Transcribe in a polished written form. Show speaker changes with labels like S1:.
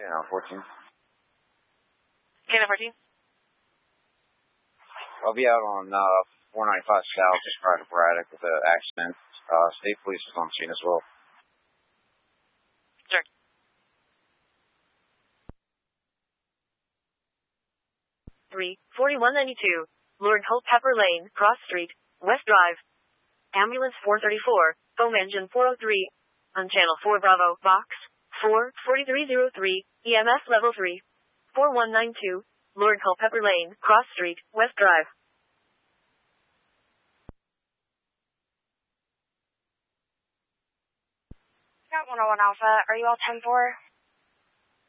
S1: Channel 14.
S2: Channel 14.
S1: I'll be out on 495 South, just prior to Braddock with an accident. State police is on scene as well.
S2: Sure.
S3: Three 4192, Lord Culpeper Lane, Cross Street, West Drive. Ambulance 434, foam engine 403, on Channel 4 Bravo, Box 4, 4303, EMS Level 3, 4192, Lord Culpeper Lane, Cross Street, West Drive.
S4: Got 101 Alpha, are you all 10-4?